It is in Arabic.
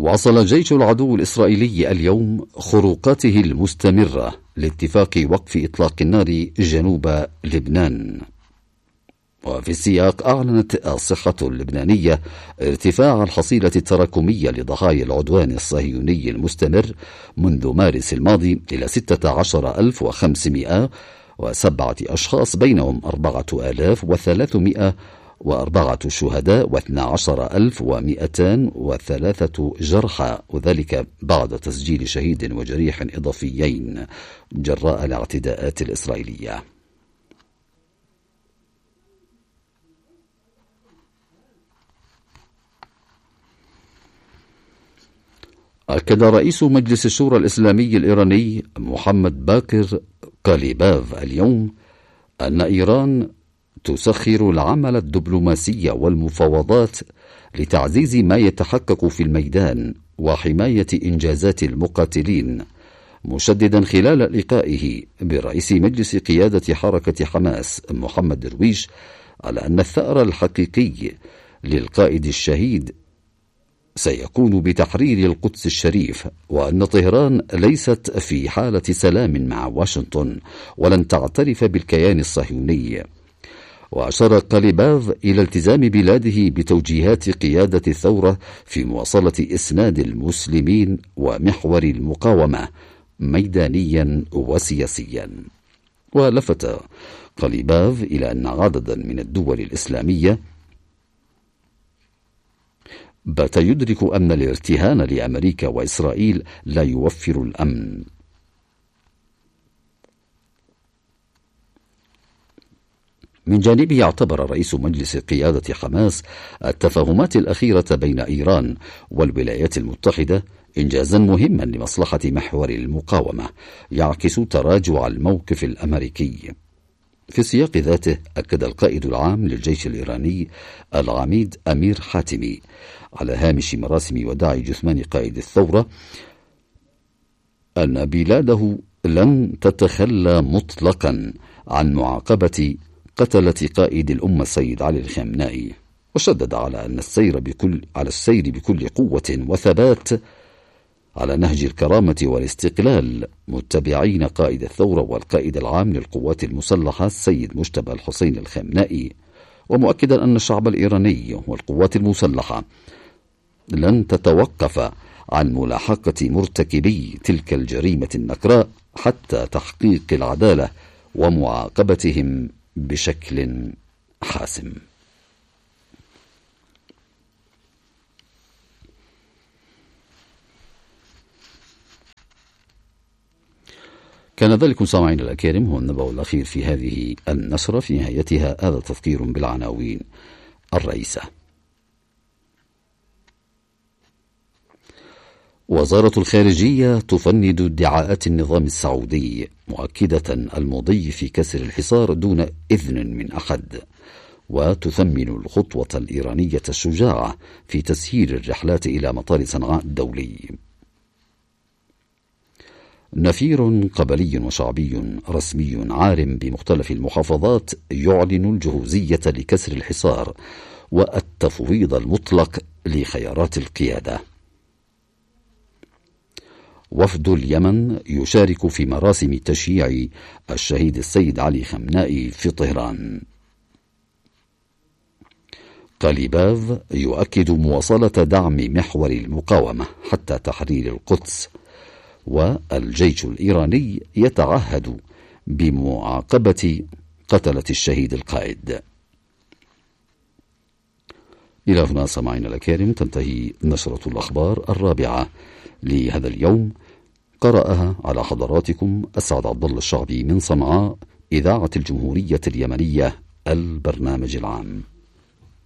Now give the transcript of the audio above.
واصل جيش العدو الإسرائيلي اليوم خروقاته المستمرة لاتفاق وقف إطلاق النار جنوب لبنان. وفي السياق أعلنت الصحة اللبنانية ارتفاع الحصيلة التراكمية لضحايا العدوان الصهيوني المستمر منذ مارس الماضي إلى 16,507 أشخاص، بينهم 4,304 شهداء و12,203 جرحى، وذلك بعد تسجيل شهيد وجريح إضافيين جراء الاعتداءات الإسرائيلية. أكد رئيس مجلس الشورى الإسلامي الإيراني محمد باقر قاليباف اليوم أن إيران تسخر العمل الدبلوماسي والمفاوضات لتعزيز ما يتحقق في الميدان وحماية إنجازات المقاتلين، مشددا خلال لقائه برئيس مجلس قيادة حركة حماس محمد درويش على أن الثأر الحقيقي للقائد الشهيد سيكون بتحرير القدس الشريف، وأن طهران ليست في حالة سلام مع واشنطن ولن تعترف بالكيان الصهيوني. وأشار قاليباف إلى التزام بلاده بتوجيهات قيادة الثورة في مواصلة إسناد المسلمين ومحور المقاومة ميدانيا وسياسيا. ولفت قاليباف إلى أن عددا من الدول الإسلامية بات يدرك أن الارتهان لأمريكا وإسرائيل لا يوفر الأمن. من جانبه اعتبر رئيس مجلس قيادة حماس التفاهمات الأخيرة بين إيران والولايات المتحدة إنجازا مهما لمصلحة محور المقاومة يعكس تراجع الموقف الأمريكي. في السياق ذاته أكد القائد العام للجيش الإيراني العميد أمير حاتمي على هامش مراسم وداع جثمان قائد الثورة أن بلاده لن تتخلى مطلقا عن معاقبة قتلة قائد الأمة السيد علي الخامنائي، وشدد على أن السير بكل قوة وثبات على نهج الكرامة والاستقلال، متبعين قائد الثورة والقائد العام للقوات المسلحة السيد مجتبى الحسين الخامنائي، ومؤكدا أن الشعب الإيراني والقوات المسلحة لن تتوقف عن ملاحقة مرتكبي تلك الجريمة النكراء حتى تحقيق العدالة ومعاقبتهم بشكل حاسم. كان ذلك سامعين الأكارم هو النبأ الأخير في هذه النشرة، في نهايتها هذا تذكير بالعناوين الرئيسة. وزارة الخارجية تفند ادعاءات النظام السعودي، مؤكدة المضي في كسر الحصار دون إذن من أحد، وتثمن الخطوة الإيرانية الشجاعة في تسهيل الرحلات إلى مطار صنعاء الدولي. نفير قبلي وشعبي رسمي عارم بمختلف المحافظات يعلن الجهوزية لكسر الحصار والتفويض المطلق لخيارات القيادة. وفد اليمن يشارك في مراسم تشييع الشهيد السيد علي خامنائي في طهران. قاليباف يؤكد مواصلة دعم محور المقاومة حتى تحرير القدس، والجيش الإيراني يتعهد بمعاقبة قتلة الشهيد القائد. إلى هنا سمعنا الأكارم تنتهي نشرة الأخبار الرابعة لهذا اليوم، قرأها على حضراتكم أسعد عبد الله الشعبي من صنعاء، إذاعة الجمهورية اليمنية، البرنامج العام.